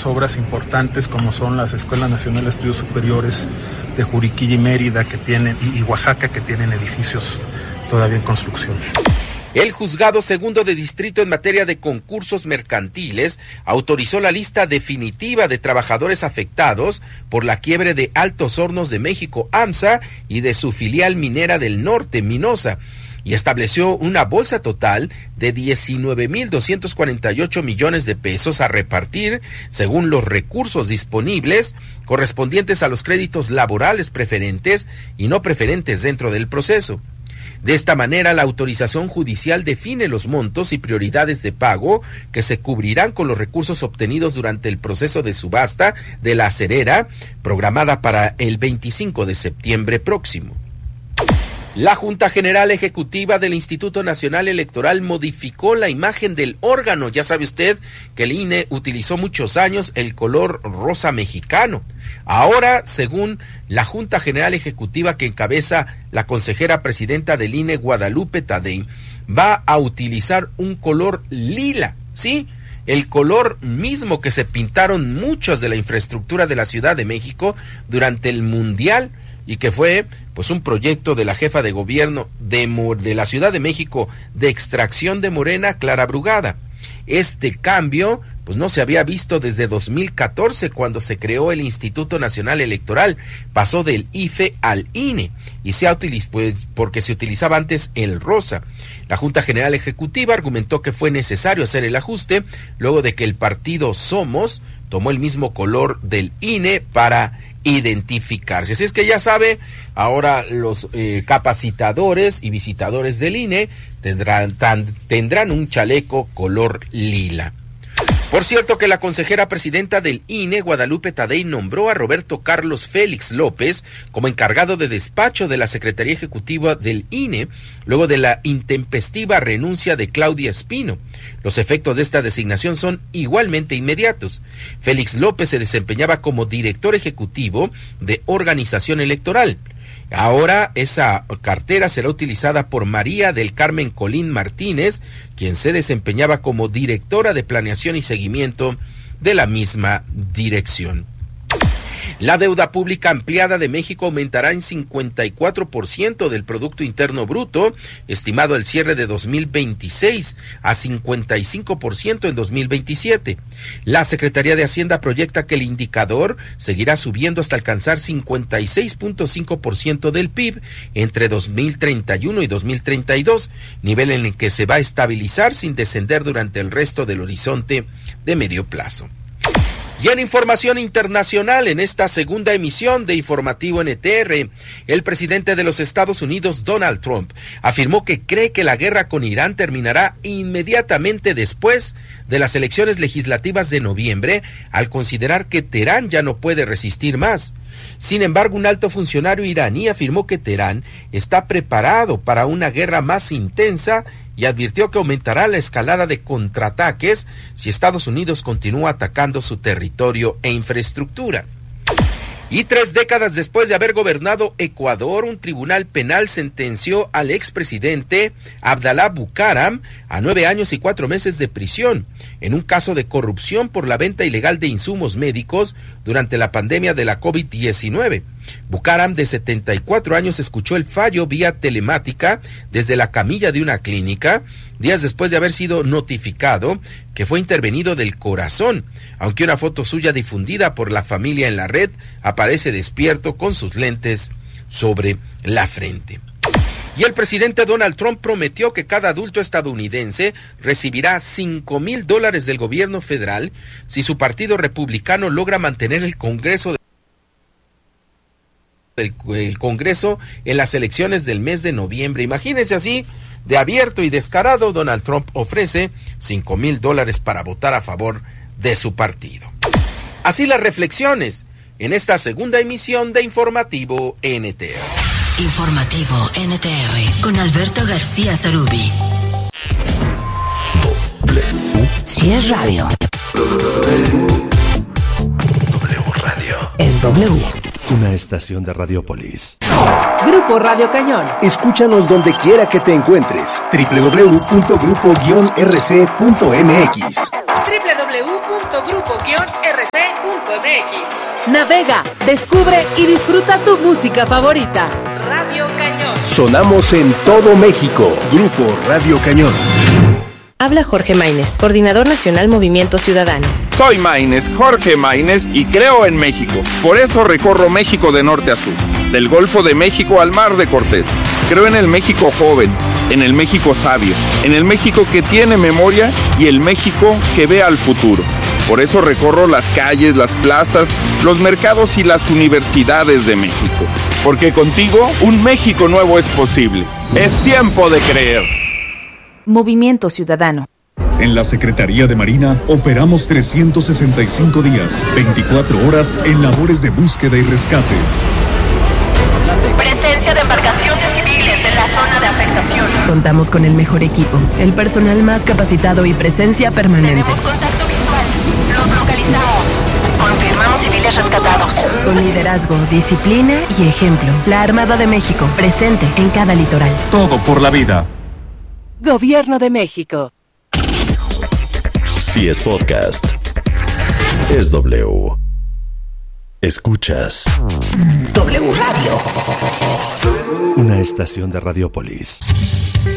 otras obras importantes como son las Escuelas Nacionales de Estudios Superiores de Juriquilla y Mérida y Oaxaca, que tienen edificios todavía en construcción. El Juzgado Segundo de Distrito en materia de concursos mercantiles autorizó la lista definitiva de trabajadores afectados por la quiebre de Altos Hornos de México, AMSA, y de su filial minera del norte, Minosa, y estableció una bolsa total de 19,248 millones de pesos a repartir según los recursos disponibles correspondientes a los créditos laborales preferentes y no preferentes dentro del proceso. De esta manera, la autorización judicial define los montos y prioridades de pago que se cubrirán con los recursos obtenidos durante el proceso de subasta de la acerera, programada para el 25 de septiembre próximo. La Junta General Ejecutiva del Instituto Nacional Electoral modificó la imagen del órgano. Ya sabe usted que el INE utilizó muchos años el color rosa mexicano. Ahora, según la Junta General Ejecutiva que encabeza la consejera presidenta del INE, Guadalupe Tadei, va a utilizar un color lila, ¿sí? El color mismo que se pintaron muchos de la infraestructura de la Ciudad de México durante el Mundial, y que fue pues un proyecto de la jefa de gobierno de la Ciudad de México de extracción de Morena, Clara Brugada. Este cambio pues no se había visto desde 2014, cuando se creó el Instituto Nacional Electoral. Pasó del IFE al INE y porque se utilizaba antes el rosa. La Junta General Ejecutiva argumentó que fue necesario hacer el ajuste luego de que el partido Somos tomó el mismo color del INE para identificarse. Así es que ya sabe, ahora los capacitadores y visitadores del INE tendrán un chaleco color lila. Por cierto que la consejera presidenta del INE, Guadalupe Tadei, nombró a Roberto Carlos Félix López como encargado de despacho de la Secretaría Ejecutiva del INE, luego de la intempestiva renuncia de Claudia Espino. Los efectos de esta designación son igualmente inmediatos. Félix López se desempeñaba como director ejecutivo de organización electoral. Ahora esa cartera será utilizada por María del Carmen Colín Martínez, quien se desempeñaba como directora de planeación y seguimiento de la misma dirección. La deuda pública ampliada de México aumentará en 54% del Producto Interno Bruto, estimado al cierre de 2026, a 55% en 2027. La Secretaría de Hacienda proyecta que el indicador seguirá subiendo hasta alcanzar 56.5% del PIB entre 2031 y 2032, nivel en el que se va a estabilizar sin descender durante el resto del horizonte de medio plazo. Y en información internacional, en esta segunda emisión de Informativo NTR, el presidente de los Estados Unidos, Donald Trump, afirmó que cree que la guerra con Irán terminará inmediatamente después de las elecciones legislativas de noviembre, al considerar que Teherán ya no puede resistir más. Sin embargo, un alto funcionario iraní afirmó que Teherán está preparado para una guerra más intensa y advirtió que aumentará la escalada de contraataques si Estados Unidos continúa atacando su territorio e infraestructura. Y 3 décadas después de haber gobernado Ecuador, un tribunal penal sentenció al expresidente Abdalá Bucaram a 9 años y 4 meses de prisión en un caso de corrupción por la venta ilegal de insumos médicos durante la pandemia de la COVID-19. Bucaram, de 74 años, escuchó el fallo vía telemática desde la camilla de una clínica, días después de haber sido notificado que fue intervenido del corazón, aunque una foto suya difundida por la familia en la red aparece despierto con sus lentes sobre la frente. Y el presidente Donald Trump prometió que cada adulto estadounidense recibirá $5,000 del gobierno federal si su partido republicano logra mantener el Congreso en las elecciones del mes de noviembre. Imagínense, así de abierto y descarado, Donald Trump ofrece $5,000 para votar a favor de su partido. Así las reflexiones en esta segunda emisión de Informativo NTR. Informativo NTR con Alberto García Zarubi. Si es radio, W Radio. Es W. Una estación de Radiopolis. Grupo Radio Cañón. Escúchanos donde quiera que te encuentres. www.grupo-rc.mx. www.grupo-rc.mx. .mx. Navega, descubre y disfruta tu música favorita. Radio Cañón. Sonamos en todo México. Grupo Radio Cañón. Habla Jorge Maínez, Coordinador Nacional Movimiento Ciudadano. Soy Maínez, Jorge Maínez, y creo en México. Por eso recorro México de norte a sur, del Golfo de México al Mar de Cortés. Creo en el México joven, en el México sabio, en el México que tiene memoria y el México que ve al futuro. Por eso recorro las calles, las plazas, los mercados y las universidades de México. Porque contigo un México nuevo es posible. Es tiempo de creer. Movimiento Ciudadano. En la Secretaría de Marina operamos 365 días, 24 horas en labores de búsqueda y rescate. Presencia de embarcaciones civiles en la zona de afectación. Contamos con el mejor equipo, el personal más capacitado y presencia permanente. Tenemos contacto visual. Los localizamos. Confirmamos civiles rescatados. Con liderazgo, disciplina y ejemplo. La Armada de México, presente en cada litoral. Todo por la vida. Gobierno de México. Si es podcast, es W. Escuchas W Radio. Una estación de Radiopolis.